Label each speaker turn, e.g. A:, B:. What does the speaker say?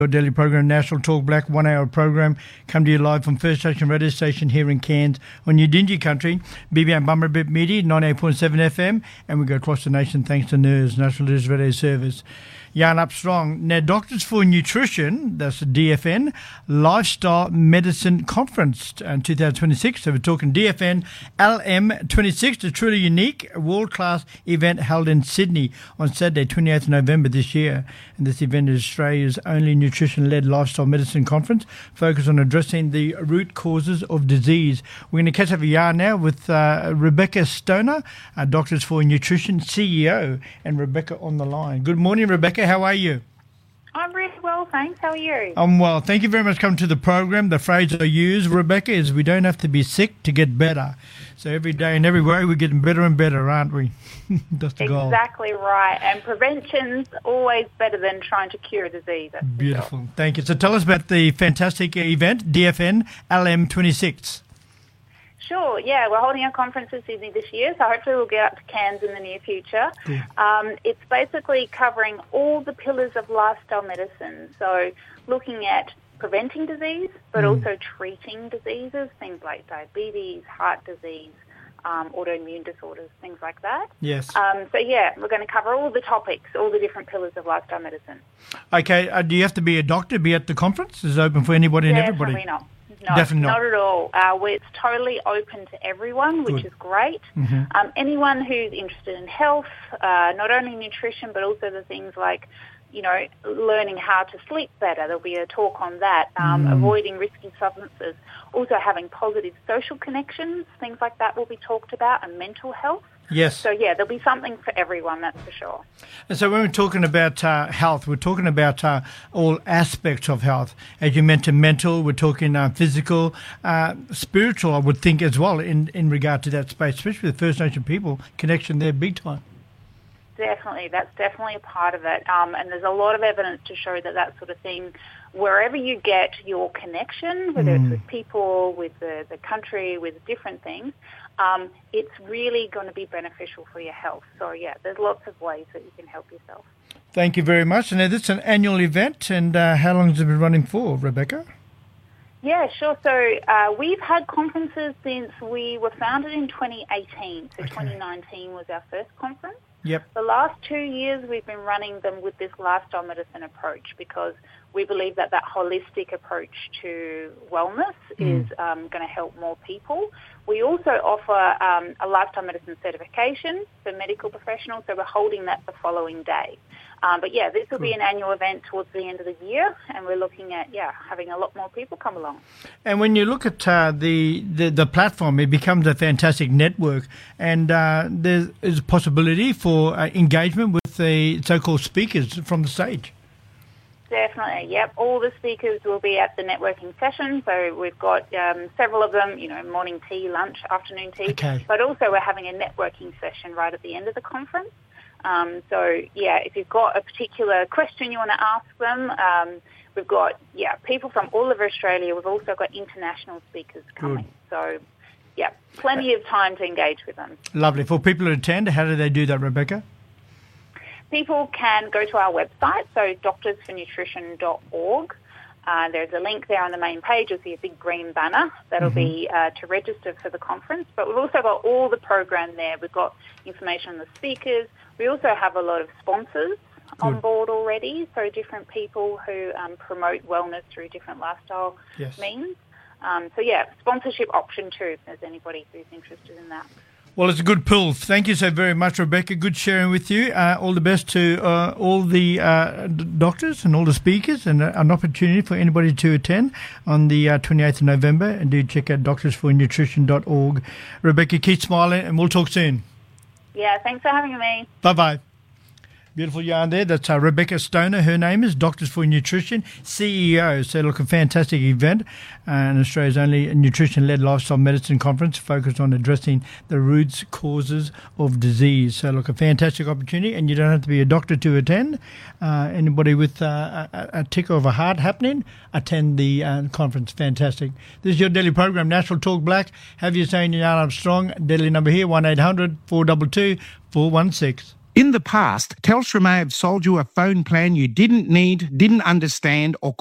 A: Your daily program, National Talk Black, 1 hour program, come to you live from First Station Radio Station here in Cairns on Yidinji Country, BBM Bummerbip Media, 98.7 FM, and we go across the nation thanks to NIRS, National News Radio Service. Jan Armstrong. Now, Doctors for Nutrition, that's the DFN, Lifestyle Medicine Conference in 2026. So we're talking DFN LM26, a truly unique world-class event held in Sydney on Saturday, 28th November this year. And this event is Australia's only nutrition-led lifestyle medicine conference focused on addressing the root causes of disease. We're going to catch up a yarn now with Rebecca Stoner, Doctors for Nutrition CEO, and Rebecca on the line. Good morning, Rebecca. How are you?
B: I'm really well, thanks. How are you?
A: I'm well. Thank you very much for coming to the program. The phrase I use, Rebecca, is we don't have to be sick to get better. So every day and every way we're getting better and better, aren't we? That's the goal.
B: Exactly right. And prevention's always better than trying to cure a disease.
A: Beautiful. Sure. Thank you. So tell us about the fantastic event, DFN LM26.
B: Sure, yeah, we're holding our conference in Sydney this year, so hopefully we'll get up to Cairns in the near future. Cool. It's basically covering all the pillars of lifestyle medicine, so looking at preventing disease, but also treating diseases, things like diabetes, heart disease, autoimmune disorders, things like that.
A: Yes.
B: So, yeah, we're going to cover all the topics, all the different pillars of lifestyle medicine.
A: Okay, do you have to be a doctor to be at the conference? Is it open for anybody and everybody?
B: Definitely not. No,
A: definitely
B: not at all. It's totally open to everyone, which is great. Mm-hmm. Anyone who's interested in health, not only nutrition, but also the things like, you know, learning how to sleep better. There'll be a talk on that, avoiding risky substances, also having positive social connections, things like that will be talked about, and mental health.
A: Yes.
B: So, yeah, there'll be something for everyone, that's for sure.
A: And so when we're talking about health, we're talking about all aspects of health. As you mentioned, mental, we're talking physical, spiritual, I would think as well, in regard to that space, especially the First Nation people connection there big time.
B: Definitely. That's definitely a part of it. And there's a lot of evidence to show that sort of thing, wherever you get your connection, whether it's with people, with the country, with different things, it's really going to be beneficial for your health. So, yeah, there's lots of ways that you can help yourself. Thank
A: you very much. And now this is an annual event, and how long has it been running for, Rebecca?
B: Yeah, sure. So we've had conferences since we were founded in 2018. So 2019 was our first conference.
A: Yep.
B: The last 2 years we've been running them with this lifestyle medicine approach because we believe that holistic approach to wellness is going to help more people. We also offer a lifestyle medicine certification for medical professionals, so we're holding that the following day. But, yeah, this will be an annual event towards the end of the year, and we're looking at, having a lot more people come along.
A: And when you look at the platform, it becomes a fantastic network, and there is a possibility for engagement with the so-called speakers from the stage.
B: Definitely, yep. All the speakers will be at the networking session, so we've got several of them, you know, morning tea, lunch, afternoon tea, but also we're having a networking session right at the end of the conference. So, if you've got a particular question you want to ask them, we've got, people from all over Australia. We've also got international speakers coming. Good. So, plenty of time to engage with them.
A: Lovely. For people who attend, how do they do that, Rebecca?
B: People can go to our website, so doctorsfornutrition.org. There's a link there on the main page. You'll see a big green banner. That'll be to register for the conference. But we've also got all the program there. We've got information on the speakers. We also have a lot of sponsors on board already, so different people who promote wellness through different lifestyle means. Sponsorship option too, if there's anybody who's interested in that.
A: Well, it's a good pull. Thank you so very much, Rebecca. Good sharing with you. All the best to all the doctors and all the speakers, and an opportunity for anybody to attend on the 28th of November. And do check out doctorsfornutrition.org. Rebecca, keep smiling, and we'll talk soon.
B: Yeah, thanks for having me.
A: Bye-bye. Beautiful yarn there. That's Rebecca Stoner. Her name is Doctors for Nutrition, CEO. So look, a fantastic event. And Australia's only nutrition-led lifestyle medicine conference focused on addressing the root causes of disease. So look, a fantastic opportunity. And you don't have to be a doctor to attend. Anybody with a tick of a heart happening, attend the conference. Fantastic. This is your daily program, National Talk Black. Have you saying Jan Armstrong. Daily number here, 1-800-422-416.
C: In the past, Telstra may have sold you a phone plan you didn't need, didn't understand, or